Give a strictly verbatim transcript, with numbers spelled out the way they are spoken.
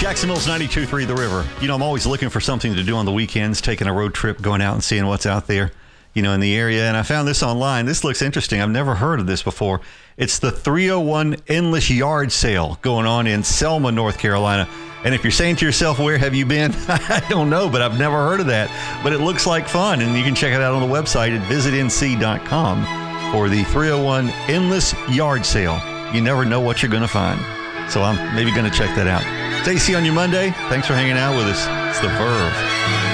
Jackson Mills ninety-two point three The River. You know, I'm always looking for something to do on the weekends, taking a road trip, going out and seeing what's out there, you know, in the area. And I found this online. This looks interesting. I've never heard of this before. It's the three oh one Endless Yard Sale going on in Selma, North Carolina. And if you're saying to yourself, where have you been? I don't know, but I've never heard of that. But it looks like fun, and you can check it out on the website at visit n c dot com for the three oh one Endless Yard Sale. You never know what you're going to find. So I'm maybe going to check that out. Stacey on your Monday. Thanks for hanging out with us. It's The Verve.